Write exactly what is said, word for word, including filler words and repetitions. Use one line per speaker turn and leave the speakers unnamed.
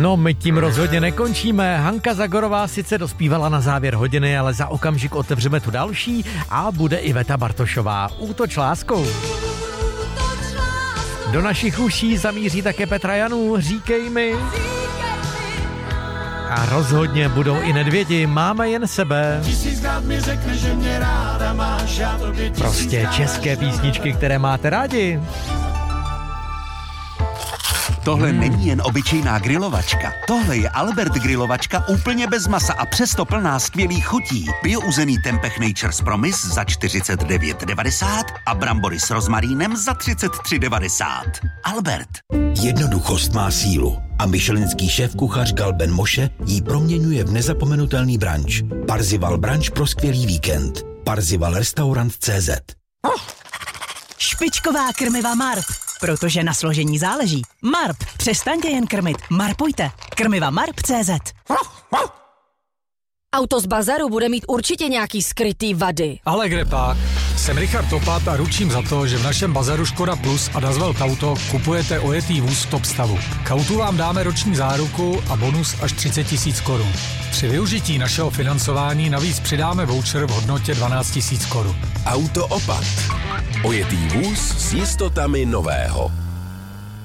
No, my tím rozhodně nekončíme. Hanka Zagorová sice dospívala na závěr hodiny, ale za okamžik otevřeme tu další a bude Iveta Bartošová. Útoč láskou. Do našich uší zamíří také Petra Janů, Říkej mi. A rozhodně budou i Nedvědi, Máme jen sebe. Prostě české písničky, které máte rádi.
Tohle hmm. není jen obyčejná grilovačka. Tohle je Albert grilovačka úplně bez masa a přesto plná skvělých chutí. Biouzený tempeh Nature's Promise za čtyřicet devět devadesát a brambory s rozmarínem za třicet tři devadesát. Albert.
Jednoduchost má sílu a michelinský šéfkuchař Gal Ben Moshe ji proměňuje v nezapomenutelný brunch. Parzival brunch pro skvělý víkend. Parzival restaurant tečka cé zet.
Špičková krmiva Marp, protože na složení záleží. Marp, přestaňte jen krmit, marpujte. Krmiva Marp tečka cé zet.
Auto z bazaru bude mít určitě nějaký skrytý vady.
Ale kde pak? Jsem Richard Topat a ručím za to, že v našem bazaru Škoda Plus a Dazvel Auto kupujete ojetý vůz v top stavu. K autu vám dáme roční záruku a bonus až třicet tisíc korun. Při využití našeho financování navíc přidáme voucher v hodnotě dvanáct tisíc korun.
Auto Opat. Ojetý vůz s jistotami nového.